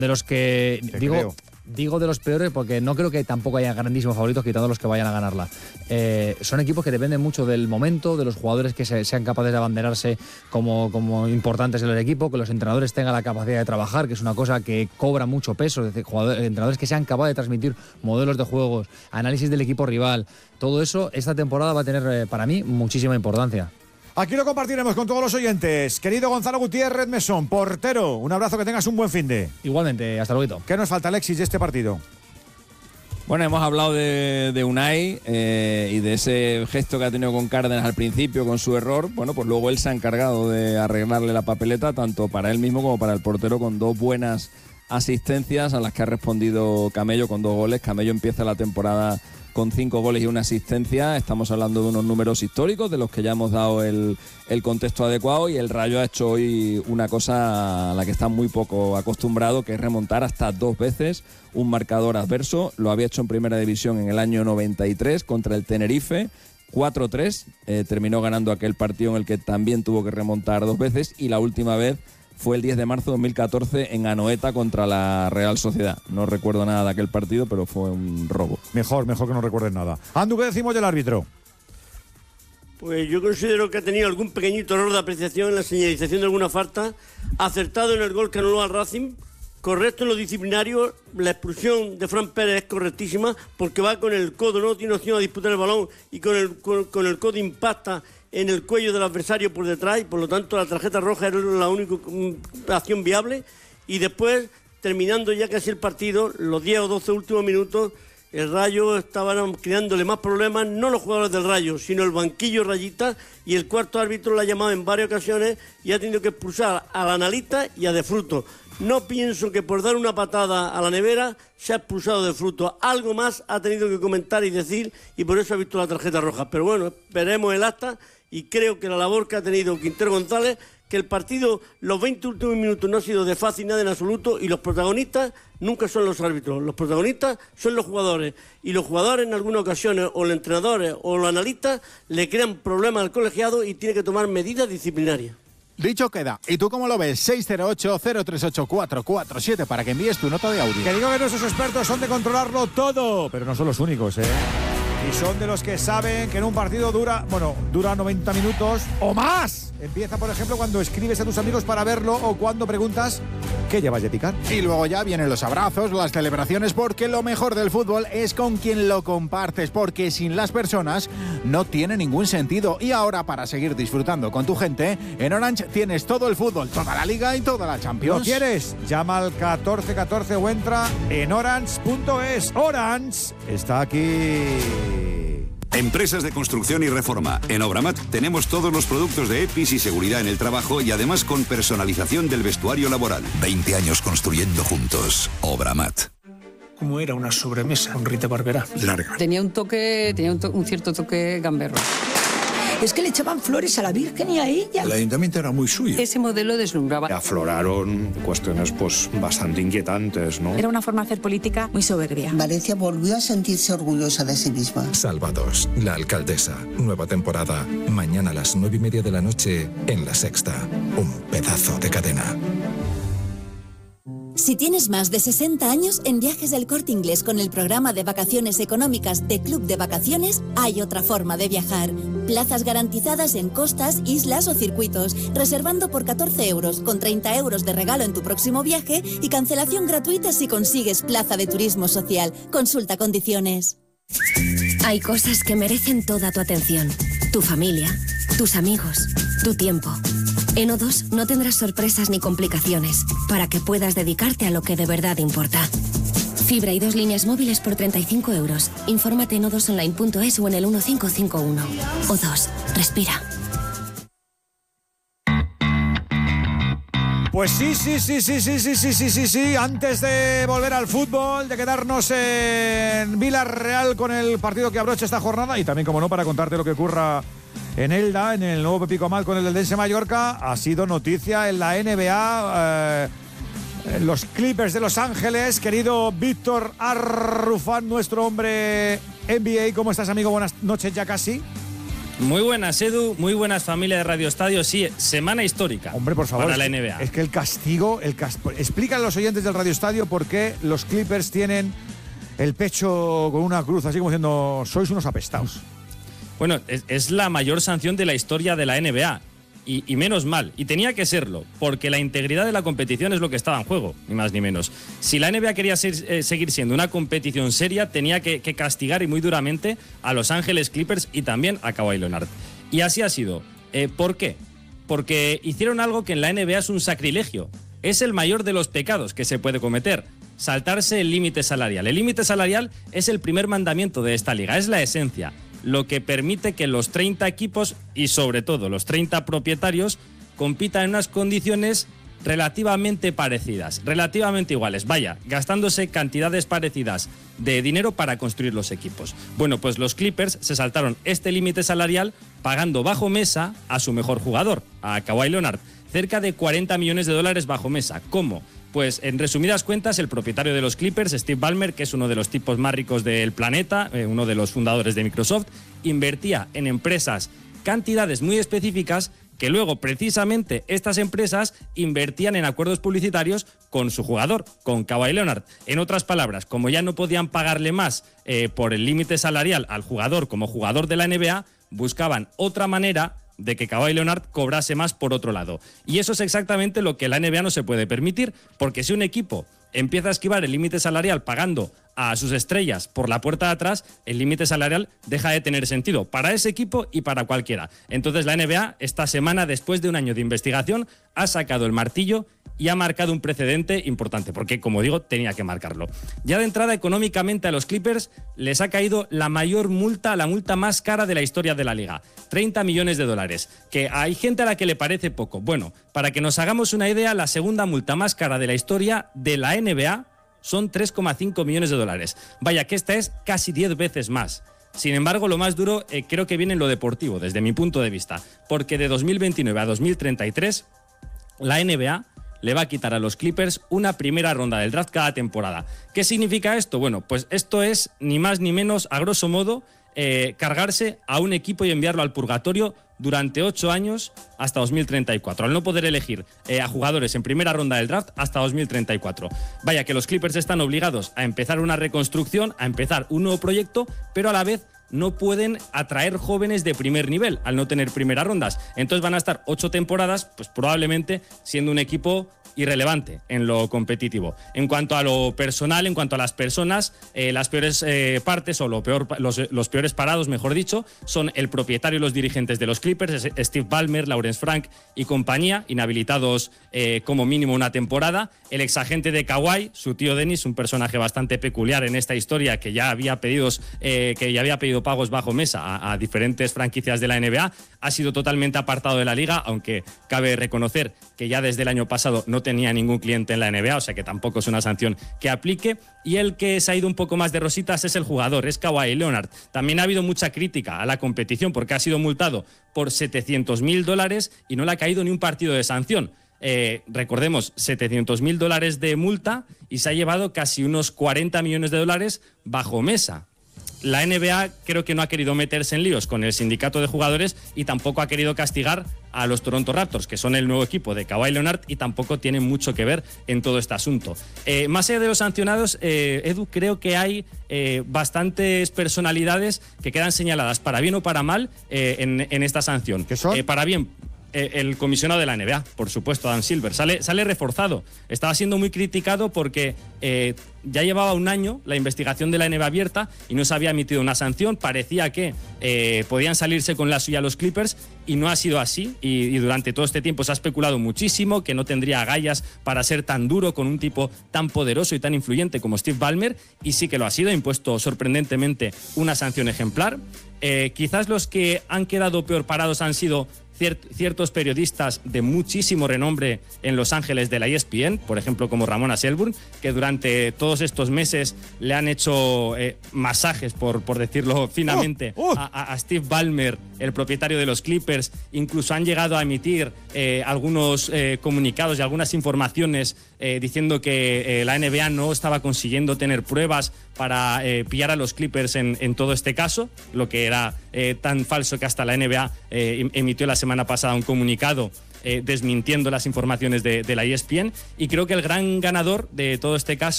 de los que digo de los peores porque no creo que tampoco haya grandísimos favoritos quitando los que vayan a ganarla. Son equipos que dependen mucho del momento, de los jugadores que sean capaces de abanderarse como importantes en el equipo, que los entrenadores tengan la capacidad de trabajar, que es una cosa que cobra mucho peso, es decir, entrenadores que sean capaces de transmitir modelos de juegos, análisis del equipo rival. Todo eso esta temporada va a tener para mí muchísima importancia. Aquí lo compartiremos con todos los oyentes. Querido Gonzalo Gutiérrez Mesón, portero, un abrazo, que tengas un buen finde. Igualmente, hasta luego. ¿Qué nos falta, Alexis, de este partido? Bueno, hemos hablado de Unai y de ese gesto que ha tenido con Cárdenas al principio, con su error. Bueno, pues luego él se ha encargado de arreglarle la papeleta, tanto para él mismo como para el portero, con 2 buenas asistencias a las que ha respondido Camello con 2 goles. Camello empieza la temporada con 5 goles y 1 asistencia. Estamos hablando de unos números históricos de los que ya hemos dado el contexto adecuado, y el Rayo ha hecho hoy una cosa a la que está muy poco acostumbrado, que es remontar hasta 2 veces un marcador adverso. Lo había hecho en Primera División en el año 93 contra el Tenerife, 4-3. Terminó ganando aquel partido en el que también tuvo que remontar 2 veces, y la última vez fue el 10 de marzo de 2014 en Anoeta contra la Real Sociedad. No recuerdo nada de aquel partido, pero fue un robo. Mejor que no recuerdes nada. Andu, ¿qué decimos del árbitro? Pues yo considero que ha tenido algún pequeñito error de apreciación en la señalización de alguna falta, acertado en el gol que anuló al Racing, correcto en lo disciplinario. La expulsión de Fran Pérez es correctísima porque va con el codo, no tiene opción a disputar el balón, y con el codo impacta en el cuello del adversario por detrás, y por lo tanto la tarjeta roja era la única acción viable. Y después, terminando ya casi el partido, los 10 o 12 últimos minutos, el Rayo estaba creándole más problemas, no los jugadores del Rayo, sino el banquillo rayista, y el cuarto árbitro la ha llamado en varias ocasiones y ha tenido que expulsar al analista y a De Fruto. No pienso que por dar una patada a la nevera se ha expulsado De Fruto. Algo más ha tenido que comentar y decir, y por eso ha visto la tarjeta roja. Pero bueno, esperemos el acta, y creo que la labor que ha tenido Quintero González, que el partido, los 20 últimos minutos no ha sido de fácil nada en absoluto, y los protagonistas nunca son los árbitros, los protagonistas son los jugadores, y los jugadores en algunas ocasiones, o los entrenadores o los analistas, le crean problemas al colegiado y tiene que tomar medidas disciplinarias. Dicho queda. ¿Y tú cómo lo ves? 608-038-447 para que envíes tu nota de audio. Que digo que nuestros expertos son de controlarlo todo, pero no son los únicos, ¿eh? Y son de los que saben que en un partido dura 90 minutos o más. Empieza, por ejemplo, cuando escribes a tus amigos para verlo, o cuando preguntas ¿qué llevas de picar? Y luego ya vienen los abrazos, las celebraciones, porque lo mejor del fútbol es con quien lo compartes, porque sin las personas no tiene ningún sentido. Y ahora, para seguir disfrutando con tu gente, en Orange tienes todo el fútbol, toda la Liga y toda la Champions. ¿Lo quieres? Llama al 1414 o entra en orange.es. Orange está aquí. Empresas de construcción y reforma. En Obramat tenemos todos los productos de EPIs y seguridad en el trabajo, y además con personalización del vestuario laboral. 20 años construyendo juntos. Obramat. Como era una sobremesa con Rita Barberá. Larga. Tenía un cierto toque gamberro. Es que le echaban flores a la Virgen y a ella. El ayuntamiento era muy suyo. Ese modelo deslumbraba. Afloraron cuestiones bastante inquietantes, ¿no? Era una forma de hacer política muy soberbia. Valencia volvió a sentirse orgullosa de sí misma. Salvados, la alcaldesa. Nueva temporada. Mañana a las 9:30 de la noche en La Sexta. Un pedazo de cadena. Si tienes más de 60 años, en Viajes del Corte Inglés con el programa de vacaciones económicas de Club de Vacaciones, hay otra forma de viajar. Plazas garantizadas en costas, islas o circuitos, reservando por 14 euros, con 30 euros de regalo en tu próximo viaje y cancelación gratuita si consigues plaza de turismo social. Consulta condiciones. Hay cosas que merecen toda tu atención. Tu familia, tus amigos, tu tiempo. En O2 no tendrás sorpresas ni complicaciones, para que puedas dedicarte a lo que de verdad importa. Fibra y 2 líneas móviles por 35 euros. Infórmate en o2online.es o en el 1551. O2. Respira. Pues sí. Antes de volver al fútbol, de quedarnos en Villarreal con el partido que abrocha esta jornada, y también, como no, para contarte lo que ocurra en Elda, en el nuevo Pepico Amal con el Eldense Mallorca, ha sido noticia en la NBA. Los Clippers de Los Ángeles, querido Víctor Arrufán, nuestro hombre NBA. ¿Cómo estás, amigo? Buenas noches ya casi. Muy buenas, Edu, muy buenas familia de Radio Estadio. Sí, semana histórica. Hombre, por favor, para la NBA. Es que el castigo, explican los oyentes del Radio Estadio por qué los Clippers tienen el pecho con una cruz, así como diciendo, sois unos apestados. Bueno, es la mayor sanción de la historia de la NBA. Y menos mal, y tenía que serlo, porque la integridad de la competición es lo que estaba en juego, ni más ni menos. Si la NBA quería seguir siendo una competición seria, tenía que castigar y muy duramente a Los Ángeles Clippers y también a Kawhi Leonard. Y así ha sido. ¿Por qué? Porque hicieron algo que en la NBA es un sacrilegio. Es el mayor de los pecados que se puede cometer: saltarse el límite salarial. El límite salarial es el primer mandamiento de esta liga, es la esencia. Lo que permite que los 30 equipos y sobre todo los 30 propietarios compitan en unas condiciones relativamente parecidas, relativamente iguales, vaya, gastándose cantidades parecidas de dinero para construir los equipos. Bueno, pues los Clippers se saltaron este límite salarial pagando bajo mesa a su mejor jugador, a Kawhi Leonard, cerca de $40 millones bajo mesa. ¿Cómo? Pues en resumidas cuentas, el propietario de los Clippers, Steve Ballmer, que es uno de los tipos más ricos del planeta, uno de los fundadores de Microsoft, invertía en empresas cantidades muy específicas que luego precisamente estas empresas invertían en acuerdos publicitarios con su jugador, con Kawhi Leonard. En otras palabras, como ya no podían pagarle más por el límite salarial al jugador como jugador de la NBA, buscaban otra manera de que Kawhi Leonard cobrase más por otro lado. Y eso es exactamente lo que la NBA no se puede permitir, porque si un equipo empieza a esquivar el límite salarial pagando a sus estrellas por la puerta de atrás, el límite salarial deja de tener sentido para ese equipo y para cualquiera. Entonces la NBA, esta semana, después de un año de investigación, ha sacado el martillo y ha marcado un precedente importante, porque, como digo, tenía que marcarlo. Ya de entrada, económicamente, a los Clippers les ha caído la mayor multa, la multa más cara de la historia de la liga, $30 millones, que hay gente a la que le parece poco. Bueno, para que nos hagamos una idea, la segunda multa más cara de la historia de la NBA son $3,5 millones. Vaya, que esta es casi 10 veces más. Sin embargo, lo más duro creo que viene en lo deportivo, desde mi punto de vista, porque de 2029 a 2033, la NBA le va a quitar a los Clippers una primera ronda del draft cada temporada. ¿Qué significa esto? Bueno, pues esto es ni más ni menos, a grosso modo, cargarse a un equipo y enviarlo al purgatorio durante 8 años hasta 2034, al no poder elegir a jugadores en primera ronda del draft hasta 2034. Vaya, que los Clippers están obligados a empezar una reconstrucción, a empezar un nuevo proyecto, pero a la vez no pueden atraer jóvenes de primer nivel al no tener primeras rondas. Entonces van a estar 8 temporadas, pues probablemente siendo un equipo irrelevante en lo competitivo. En cuanto a lo personal, en cuanto a las personas, las peores partes o los peores parados, mejor dicho, son el propietario y los dirigentes de los Clippers, Steve Ballmer, Lawrence Frank y compañía, inhabilitados como mínimo una temporada. El exagente de Kawhi, su tío Dennis, un personaje bastante peculiar en esta historia, que ya había pedido pagos bajo mesa a diferentes franquicias de la NBA, ha sido totalmente apartado de la liga, aunque cabe reconocer que ya desde el año pasado no tenía ningún cliente en la NBA, o sea que tampoco es una sanción que aplique. Y el que se ha ido un poco más de rositas es el jugador, es Kawhi Leonard. También ha habido mucha crítica a la competición porque ha sido multado por $700.000 y no le ha caído ni un partido de sanción. Recordemos, $700.000 de multa y se ha llevado casi unos $40 millones bajo mesa. La NBA creo que no ha querido meterse en líos con el sindicato de jugadores y tampoco ha querido castigar a los Toronto Raptors, que son el nuevo equipo de Kawhi Leonard y tampoco tienen mucho que ver en todo este asunto. Más allá de los sancionados, Edu, creo que hay bastantes personalidades que quedan señaladas para bien o para mal en esta sanción. ¿Qué son? Para bien, el comisionado de la NBA, por supuesto, Adam Silver, sale reforzado. Estaba siendo muy criticado porque ya llevaba un año la investigación de la NBA abierta y no se había emitido una sanción. Parecía que podían salirse con la suya los Clippers y no ha sido así. Y durante todo este tiempo se ha especulado muchísimo que no tendría agallas para ser tan duro con un tipo tan poderoso y tan influyente como Steve Ballmer, y sí que lo ha sido. Ha impuesto sorprendentemente una sanción ejemplar. Quizás los que han quedado peor parados han sido ciertos periodistas de muchísimo renombre en Los Ángeles de la ESPN, por ejemplo como Ramona Shelburne, que durante todos estos meses le han hecho masajes, por decirlo finamente, a Steve Ballmer, el propietario de los Clippers. Incluso han llegado a emitir algunos comunicados y algunas informaciones diciendo que la NBA no estaba consiguiendo tener pruebas para pillar a los Clippers en todo este caso, lo que era tan falso que hasta la NBA emitió la semana pasada un comunicado desmintiendo las informaciones de la ESPN, y creo que el gran ganador de todo este caso